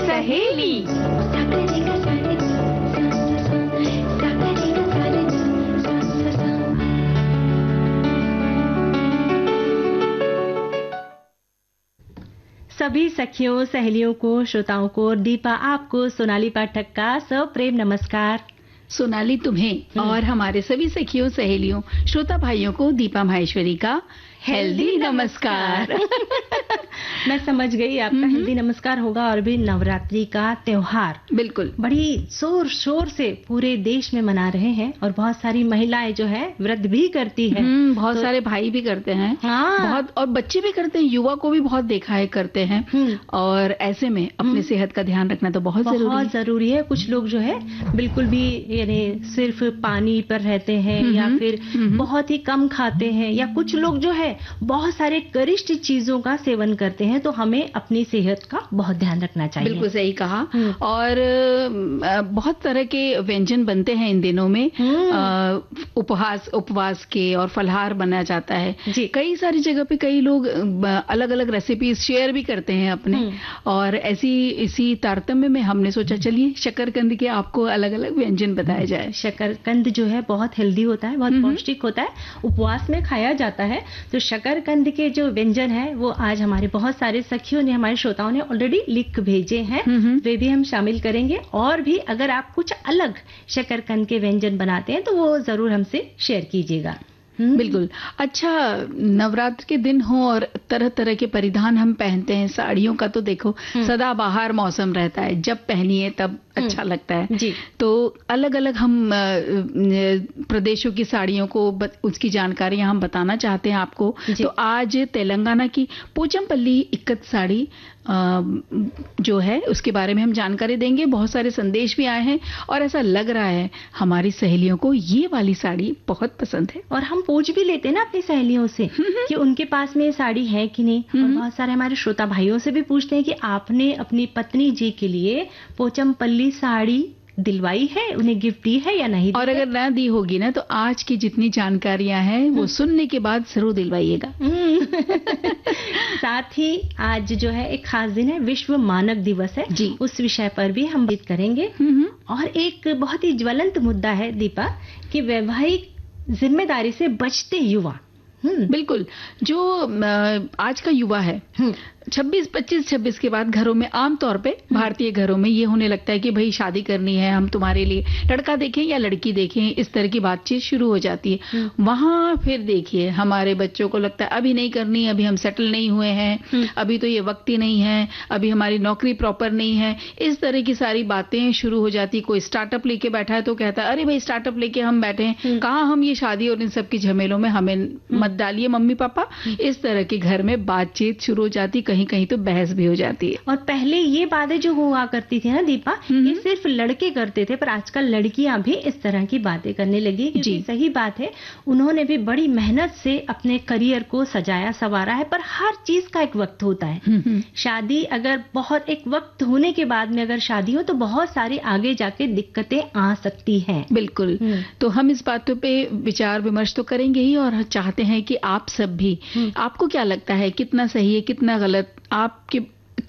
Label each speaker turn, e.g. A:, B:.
A: सहेली।
B: सभी सखियों, सहेलियों को, श्रोताओं को, दीपा आपको, सोनाली पाठक का सप्रेम नमस्कार।
A: सोनाली तुम्हें और हमारे सभी सखियों, सहेलियों, श्रोता भाइयों को दीपा माहेश्वरी का हेल्दी नमस्कार।
B: मैं समझ गई आपका हेल्दी नमस्कार होगा। और भी नवरात्रि का त्योहार
A: बिल्कुल
B: बड़ी जोर शोर से पूरे देश में मना रहे हैं और बहुत सारी महिलाएं जो है व्रत भी करती है।
A: बहुत सारे भाई भी करते हैं।
B: हाँ।
A: बहुत, और बच्चे भी करते हैं, युवा को भी बहुत देखा है करते हैं। और ऐसे में अपनी सेहत का ध्यान रखना तो बहुत
B: जरूरी है। कुछ लोग जो है बिल्कुल भी यानी सिर्फ पानी पर रहते हैं या फिर बहुत ही कम खाते हैं, या कुछ लोग जो है बहुत सारे गरिष्ठ चीजों का सेवन करते हैं। तो हमें अपनी सेहत का बहुत ध्यान रखना चाहिए।
A: बिल्कुल सही कहा। और बहुत तरह के व्यंजन बनते हैं इन दिनों में। उपवास के और फलहार बना जाता है। कई सारी जगह पे कई लोग अलग अलग रेसिपीज शेयर भी करते हैं अपने। और इसी तारतम्य में हमने सोचा चलिए शकरकंद के आपको अलग अलग व्यंजन बताया जाए।
B: शकरकंद जो है बहुत हेल्दी होता है, बहुत पौष्टिक होता है, उपवास में खाया जाता है। तो शकरकंद के जो व्यंजन है वो आज हमारे बहुत सारे सखियों ने, हमारे श्रोताओं ने ऑलरेडी लिख भेजे हैं। वे भी हम शामिल करेंगे। और भी अगर आप कुछ अलग शकरकंद के व्यंजन बनाते हैं तो वो जरूर हमसे शेयर कीजिएगा।
A: बिल्कुल। अच्छा, नवरात्र के दिन हो और तरह तरह के परिधान हम पहनते हैं। साड़ियों का तो देखो सदाबहार मौसम रहता है, जब पहनिए तब अच्छा लगता है
B: जी।
A: तो अलग अलग हम प्रदेशों की साड़ियों को उसकी जानकारियां हम बताना चाहते हैं आपको। तो आज तेलंगाना की पोचमपल्ली इक्कत साड़ी जो है उसके बारे में हम जानकारी देंगे। बहुत सारे संदेश भी आए हैं और ऐसा लग रहा है हमारी सहेलियों को ये वाली साड़ी बहुत पसंद है।
B: और हम पूछ भी लेते हैं ना अपनी सहेलियों से कि उनके पास में ये साड़ी है कि नहीं। और बहुत सारे हमारे श्रोता भाइयों से भी पूछते हैं कि आपने अपनी पत्नी जी के लिए पोचमपल्ली साड़ी दिलवाई है, उन्हें गिफ्ट दी है या नहीं।
A: और अगर ना दी होगी ना तो आज की जितनी जानकारियां हैं वो सुनने के बाद जरूर दिलवाइएगा।
B: साथ ही आज जो है एक खास दिन है, विश्व मानक दिवस है जी। उस विषय पर भी हम बात करेंगे। और एक बहुत ही ज्वलंत मुद्दा है दीपा कि वैवाहिक जिम्मेदारी से बचते युवा।
A: बिल्कुल। जो आज का युवा है 25-26 के बाद घरों में आमतौर पे भारतीय घरों में ये होने लगता है कि भाई शादी करनी है, हम तुम्हारे लिए लड़का देखें या लड़की देखें, इस तरह की बातचीत शुरू हो जाती है। वहां फिर देखिए हमारे बच्चों को लगता है अभी नहीं करनी, अभी हम सेटल नहीं हुए हैं, अभी तो ये वक्त ही नहीं है, अभी हमारी नौकरी प्रॉपर नहीं है। इस तरह की सारी बातें शुरू हो जाती। कोई स्टार्टअप लेके बैठा है तो कहता है अरे भाई स्टार्टअप लेके हम बैठे हैं, कहाँ हम ये शादी और इन सब की झमेलों में हमें मत डालिए मम्मी पापा। इस तरह की घर में बातचीत शुरू हो जाती, कहीं कहीं तो बहस भी हो जाती है।
B: और पहले ये बातें जो हुआ करती थी ना दीपा, ये सिर्फ लड़के करते थे, पर आजकल लड़कियां भी इस तरह की बातें करने लगी। क्योंकि सही बात है, उन्होंने भी बड़ी मेहनत से अपने करियर को सजाया संवारा है, पर हर चीज का एक वक्त होता है। शादी अगर बहुत एक वक्त होने के बाद में अगर शादी हो तो बहुत सारी आगे जाके दिक्कतें आ सकती हैं।
A: बिल्कुल। तो हम इस बातों पे विचार विमर्श तो करेंगे ही और चाहते हैं कि आप सब भी, आपको क्या लगता है कितना सही है कितना गलत, आपके